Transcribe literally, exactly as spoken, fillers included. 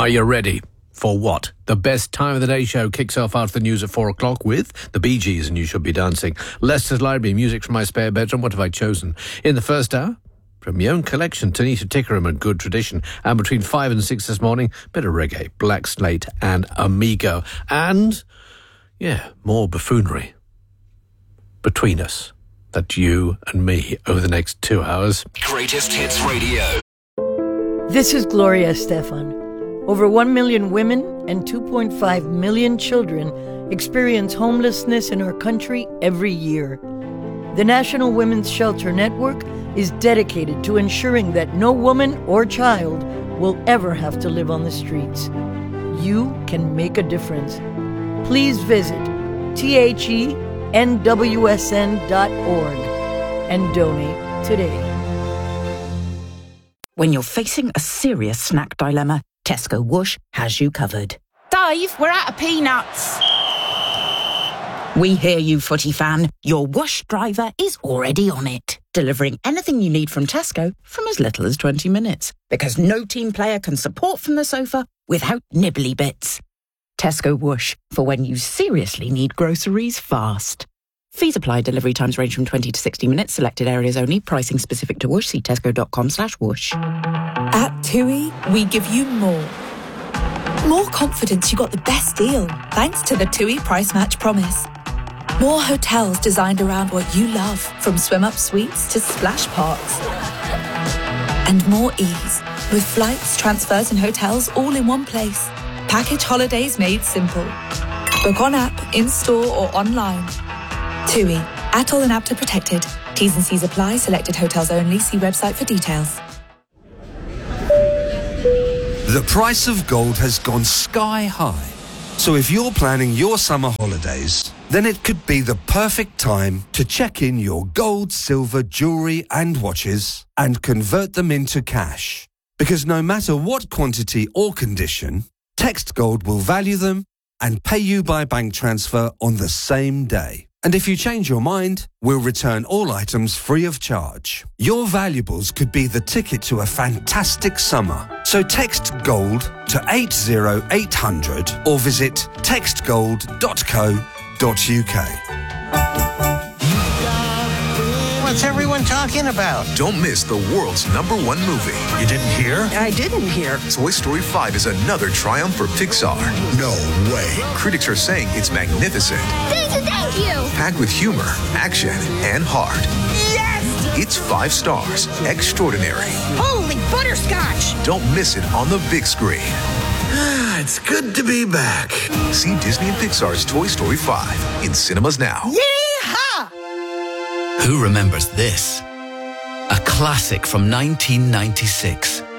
Are you ready? For what? The best time of the day show kicks off after the news at four o'clock with the Bee Gees and You Should Be Dancing. Leicester's Library, music from my spare bedroom. What have I chosen? In the first hour, from my own collection, Tanisha Tickerham and Good Tradition. And between five and six this morning, bit of reggae, Black Slate and Amigo. And, yeah, more buffoonery between us. That's you and me over the next two hours. Greatest Hits Radio. This is Gloria Estefan. Over one million women and two point five million children experience homelessness in our country every year. The National Women's Shelter Network is dedicated to ensuring that no woman or child will ever have to live on the streets. You can make a difference. Please visit T H E N W S N dot org and donate today. When you're facing a serious snack dilemma, Tesco Whoosh has you covered. Dave, we're out of peanuts. We hear you, footy fan. Your Whoosh driver is already on it, delivering anything you need from Tesco from as little as twenty minutes. Because no team player can support from the sofa without nibbly bits. Tesco Whoosh, for when you seriously need groceries fast. Fees apply. Delivery times range from twenty to sixty minutes. Selected areas only. Pricing specific to Whoosh. See tesco.com slash whoosh. At TUI, we give you more. More confidence you got the best deal, thanks to the TUI Price Match Promise. More hotels designed around what you love, from swim-up suites to splash parks. And more ease, with flights, transfers and hotels all in one place. Package holidays made simple. Book on app, in-store or online. TUI. Atoll and A P T A protected. T's and C's apply. Selected hotels only. See website for details. The price of gold has gone sky high. So if you're planning your summer holidays, then it could be the perfect time to check in your gold, silver, jewellery and watches and convert them into cash. Because no matter what quantity or condition, Text Gold will value them and pay you by bank transfer on the same day. And if you change your mind, we'll return all items free of charge. Your valuables could be the ticket to a fantastic summer. So text GOLD to eight zero eight hundred or visit text gold dot co dot uk. What's everyone talking about? Don't miss the world's number one movie. You didn't hear? I didn't hear. Toy Story five is another triumph for Pixar. No way. Critics are saying it's magnificent. Thank you, thank you. Packed with humor, action, and heart. Yes! It's five stars. Extraordinary. Holy butterscotch! Don't miss it on the big screen. It's good to be back. See Disney and Pixar's Toy Story five in cinemas now. Yee-haw! Who remembers this? A classic from nineteen ninety-six.